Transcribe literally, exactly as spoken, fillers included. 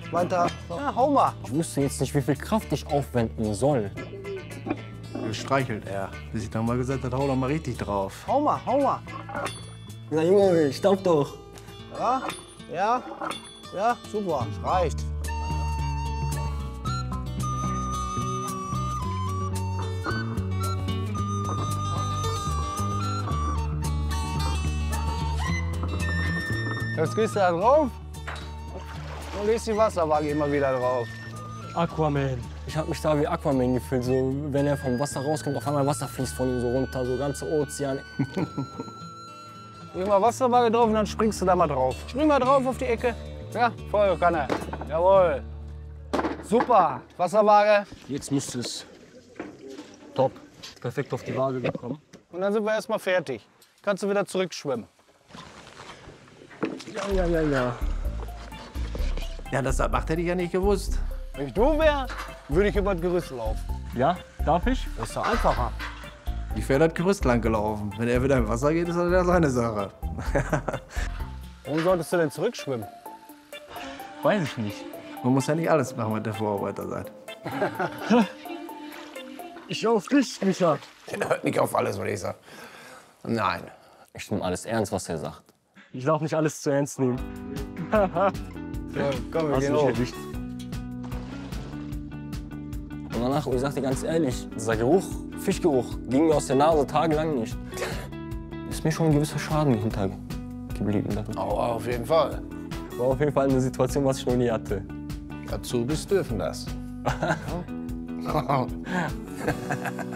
weiter. Ja, hau mal. Ich wüsste jetzt nicht, wie viel Kraft ich aufwenden soll. Streichelt er. Bis ich dann mal gesagt habe, hau doch mal richtig drauf. Hau mal, hau mal. Na Junge, staub doch. Ja, ja, ja, super, das reicht. Jetzt gehst du da drauf und legst die Wasserwaage immer wieder drauf. Aquaman. Ich habe mich da wie Aquaman gefühlt, so wenn er vom Wasser rauskommt, auf einmal Wasser fließt von ihm so runter, so ganze Ozean. Leg mal Wasserwaage drauf und dann springst du da mal drauf. Spring mal drauf auf die Ecke. Ja, voll kann er. Jawohl. Super. Wasserwaage. Jetzt müsste es top, perfekt auf die Waage gekommen. Und dann sind wir erstmal fertig. Kannst du wieder zurückschwimmen. Ja, ja, ja, ja. Ja, das macht hätte ich ja nicht gewusst. Wenn ich du wäre, würde ich über das Gerüst laufen. Ja, darf ich? Das ist doch einfacher. Ich wäre das Gerüst lang gelaufen. Wenn er wieder im Wasser geht, ist das ja seine Sache. Warum solltest du denn zurückschwimmen? Weiß ich nicht. Man muss ja nicht alles machen, was der Vorarbeiter sagt. Ich lauf nicht, Micha. Er hört nicht auf alles, was ich sage. Nein. Ich nehme alles ernst, was er sagt. Ich darf nicht alles zu ernst nehmen. Ja, komm, wir Hast gehen mich hoch. erwischt. Und danach, ich sag dir ganz ehrlich, dieser Geruch, Fischgeruch, ging mir aus der Nase tagelang nicht. Ist mir schon ein gewisser Schaden hintergeblieben. Oh, auf jeden Fall. War auf jeden Fall eine Situation, was ich noch nie hatte. Azubis dürfen das.